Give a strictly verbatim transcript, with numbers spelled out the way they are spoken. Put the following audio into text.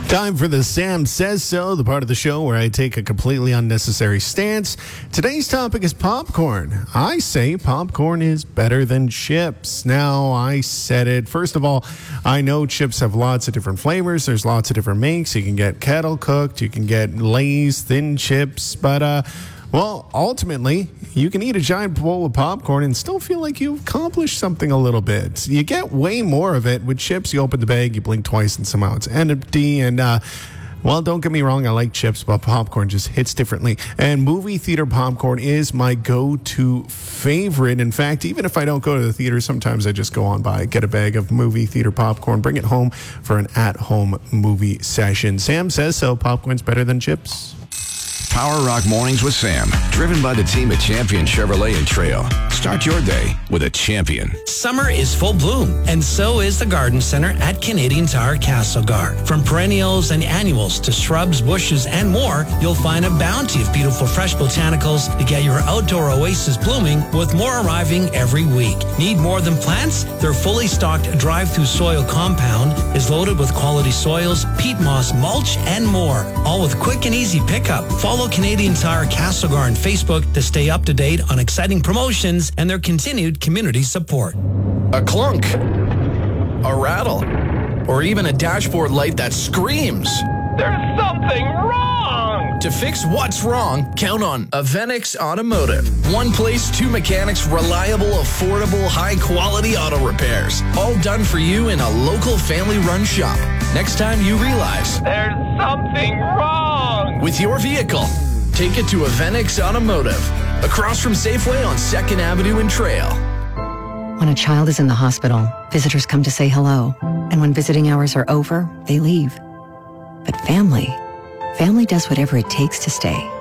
Time for the Sam Says So, the part of the show where I take a completely unnecessary stance. Today's topic is popcorn. I say popcorn is better than chips. Now, I said it. First of all, I know chips have lots of different flavors. There's lots of different makes. You can get kettle cooked. You can get Lay's thin chips. But, uh, well, ultimately, you can eat a giant bowl of popcorn and still feel like you've accomplished something a little bit. You get way more of it. With chips, you open the bag, you blink twice, and somehow it's empty. And, uh, well, don't get me wrong, I like chips, but popcorn just hits differently. And movie theater popcorn is my go-to favorite. In fact, even if I don't go to the theater, sometimes I just go on by, get a bag of movie theater popcorn, bring it home for an at-home movie session. Sam Says So, popcorn's better than chips. Power Rock Mornings with Sam, driven by the team at Champion Chevrolet and Trail. Start your day with a Champion. Summer is full bloom, and so is the Garden Center at Canadian Tire Castlegar. From perennials and annuals to shrubs, bushes, and more, you'll find a bounty of beautiful fresh botanicals to get your outdoor oasis blooming, with more arriving every week. Need more than plants? Their fully stocked drive-through soil compound is loaded with quality soils, peat moss, mulch, and more, all with quick and easy pickup. Follow Canadian Tire Castlegar on Facebook to stay up to date on exciting promotions and their continued community support. A clunk, a rattle, or even a dashboard light that screams. There's something wrong! To fix what's wrong, count on Avenix Automotive. One place, two mechanics, reliable, affordable, high-quality auto repairs. All done for you in a local family-run shop. Next time you realize there's something wrong with your vehicle, take it to Avenix Automotive, across from Safeway on second Avenue and Trail. When a child is in the hospital, visitors come to say hello. And when visiting hours are over, they leave. But family, family does whatever it takes to stay.